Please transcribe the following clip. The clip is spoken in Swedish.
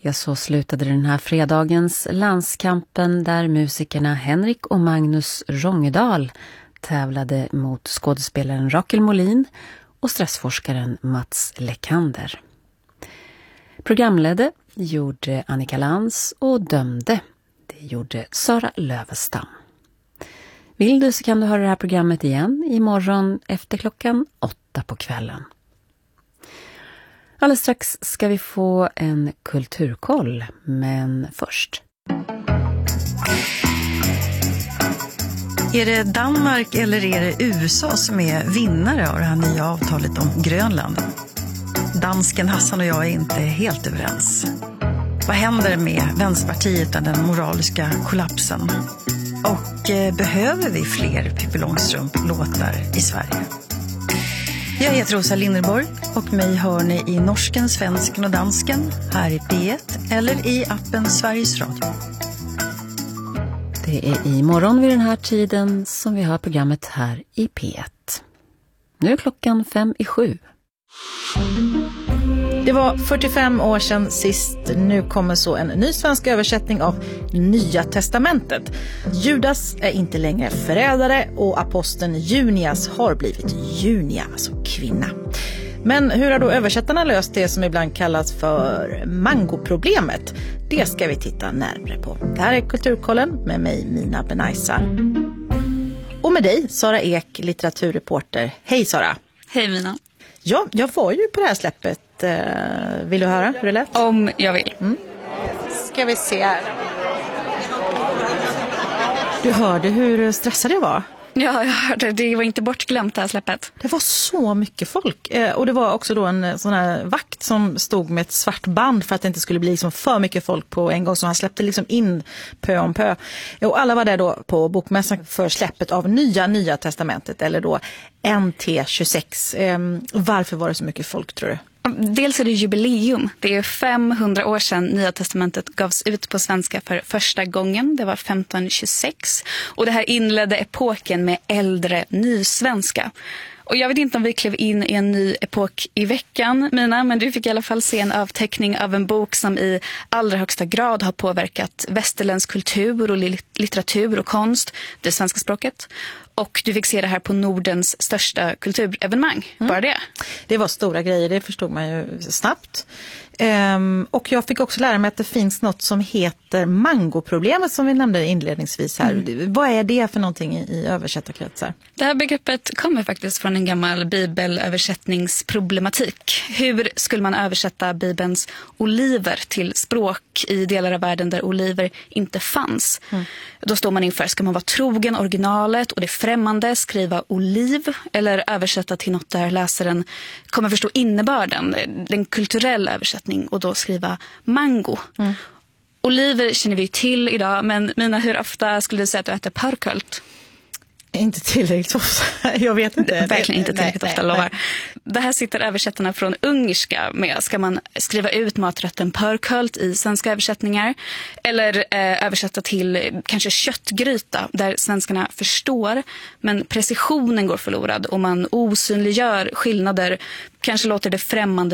Ja, så slutade den här fredagens landskampen där musikerna Henrik och Magnus Rångedal tävlade mot skådespelaren Rakel Molin och stressforskaren Mats Lekander. Programledde gjorde Annika Lantz och dömde, det gjorde Sara Lövestam. Vill du så kan du höra det här programmet igen imorgon efter 8:00 på kvällen. Alldeles strax ska vi få en kulturkoll, men först. Är det Danmark eller är det USA som är vinnare av det här nya avtalet om Grönland? Dansken Hassan och jag är inte helt överens. Vad händer med Vänsterpartiet och den moraliska kollapsen? Och behöver vi fler Pippi Långstrump-låtar i Sverige? Jag heter Rosa Linderborg och mig hör ni i norsken, svensken och dansken här i P1 eller i appen Sveriges Radio. Det är imorgon vid den här tiden som vi har programmet här i P1. Nu är klockan 6:55. Det var 45 år sedan sist. Nu kommer så en ny svensk översättning av Nya testamentet. Judas är inte längre förrädare och aposteln Junias har blivit Junia, alltså kvinna. Men hur har då översättarna löst det som ibland kallas för mangoproblemet? Det ska vi titta närmare på. Det här är Kulturkollen med mig, Mina Benaisa. Och med dig, Sara Ek, litteraturreporter. Hej Sara! Hej Mina! Ja, jag var ju på det här släppet. Vill du höra hur det lät? Om jag vill. Ska vi se här. Du hörde hur stressad jag var? Ja, jag hörde. Det var inte bortglömt det här släppet. Det var så mycket folk. Och det var också då en sån här vakt som stod med ett svart band för att det inte skulle bli liksom för mycket folk på en gång. Så han släppte liksom in pö om pö. Och alla var där då på bokmässan för släppet av Nya testamentet. Eller då NT26. Varför var det så mycket folk, tror du? Dels är det jubileum. Det är 500 år sedan Nya testamentet gavs ut på svenska för första gången. Det var 1526. Och det här inledde epoken med äldre nysvenska. Och jag vet inte om vi klev in i en ny epok i veckan, Mina, men du fick i alla fall se en avteckning av en bok som i allra högsta grad har påverkat västerländsk kultur och litteratur och konst, det svenska språket. Och du fick se det här på Nordens största kulturevenemang. Bara det. Det var stora grejer, det förstod man ju snabbt. Och jag fick också lära mig att det finns något som heter mangoproblemet som vi nämnde inledningsvis här. Vad är det för någonting i översättarkretsar? Det här begreppet kommer faktiskt från en gammal bibelöversättningsproblematik. Hur skulle man översätta Bibelns oliver till språk i delar av världen där oliver inte fanns? Då står man inför, ska man vara trogen originalet och det främmande, skriva oliv eller översätta till något där läsaren kommer förstå innebörden, den kulturella översättningen, och då skriva mango. Oliver känner vi till idag, men Mina, hur ofta skulle du säga att du äter pörkölt? Inte tillräckligt ofta, jag vet inte. Verkligen inte tillräckligt ofta, lovar. Det här sitter översättarna från ungerska med. Ska man skriva ut maträtten pörkölt i svenska översättningar? Eller översätta till kanske köttgryta där svenskarna förstår, men precisionen går förlorad och man osynliggör skillnader. Kanske låter det främmande